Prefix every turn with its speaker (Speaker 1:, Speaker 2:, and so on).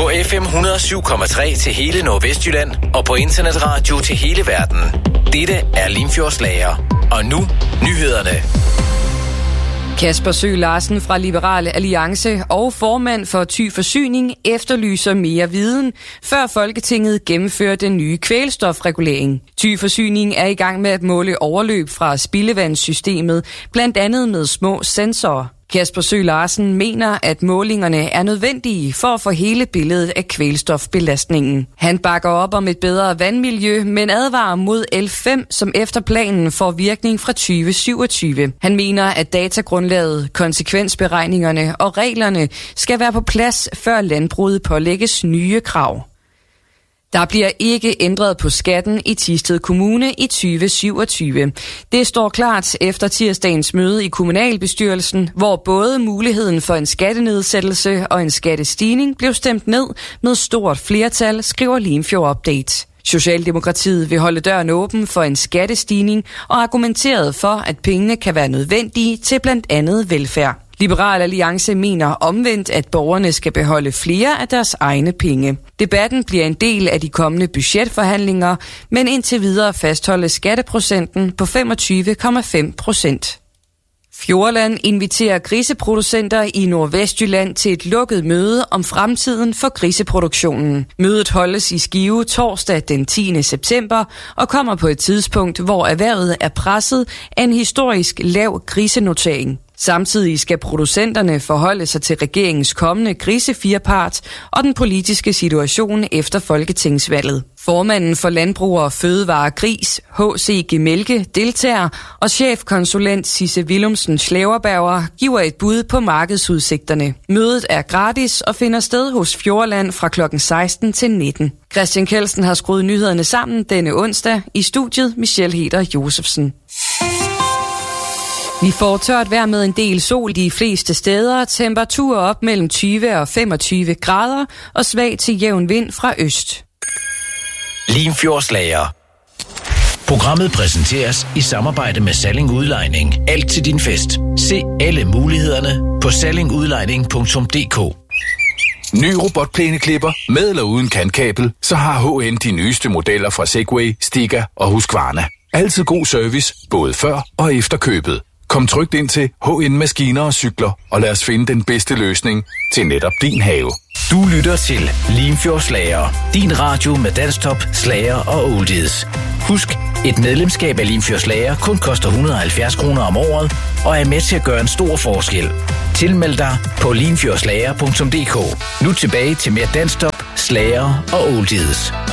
Speaker 1: På FM 107,3 til hele Nordvestjylland og på internetradio til hele verden. Dette er Limfjordslager. Og nu nyhederne.
Speaker 2: Kasper Søe Larsen fra Liberal Alliance og formand for Thy Forsyning efterlyser mere viden, før Folketinget gennemfører den nye kvælstofregulering. Thy Forsyning er i gang med at måle overløb fra spildevandssystemet, blandt andet med små sensorer. Kasper Søe Larsen mener, at målingerne er nødvendige for at få hele billedet af kvælstofbelastningen. Han bakker op om et bedre vandmiljø, men advarer mod L5, som efter planen får virkning fra 2027. Han mener, at datagrundlaget, konsekvensberegningerne og reglerne skal være på plads, før landbruget pålægges nye krav. Der bliver ikke ændret på skatten i Thisted Kommune i 2027. Det står klart efter tirsdagens møde i kommunalbestyrelsen, hvor både muligheden for en skattenedsættelse og en skattestigning blev stemt ned med stort flertal, skriver Limfjord Update. Socialdemokratiet vil holde døren åben for en skattestigning og argumenterede for, at pengene kan være nødvendige til blandt andet velfærd. Liberal Alliance mener omvendt, at borgerne skal beholde flere af deres egne penge. Debatten bliver en del af de kommende budgetforhandlinger, men indtil videre fastholdes skatteprocenten på 25,5%. Fjordland inviterer griseproducenter i Nordvestjylland til et lukket møde om fremtiden for griseproduktionen. Mødet holdes i Skive torsdag den 10. september og kommer på et tidspunkt, hvor erhvervet er presset af en historisk lav grisenotering. Samtidig skal producenterne forholde sig til regeringens kommende grisefirepart og den politiske situation efter folketingsvalget. Formanden for Landbrug og Fødevare Gris, H.C. Mælke, deltager, og chefkonsulent Sisse Willumsen Slaverberger giver et bud på markedsudsigterne. Mødet er gratis og finder sted hos Fjordland fra kl. 16 til 19. Christian Kelsen har skruet nyhederne sammen denne onsdag. I studiet Michelle Heder Josefsen. Vi får tørt vejr med en del sol de fleste steder, temperaturer op mellem 20 og 25 grader og svag til jævn vind fra øst.
Speaker 1: Limfjordslager. Programmet præsenteres i samarbejde med Salling Udlejning. Alt til din fest. Se alle mulighederne på sallingudlejning.dk.
Speaker 3: Ny robotplæneklipper med eller uden kantkabel, så har HN de nyeste modeller fra Segway, Stiga og Husqvarna. Altid god service, både før og efter købet. Kom trygt ind til HN Maskiner og Cykler, og lad os finde den bedste løsning til netop din have.
Speaker 1: Du lytter til Limfjordslager. Din radio med dansktop, slager og oldies. Husk, et medlemskab af Limfjordslager kun koster 170 kroner om året, og er med til at gøre en stor forskel. Tilmeld dig på limfjordslager.dk. Nu tilbage til mere dansktop, slager og oldies.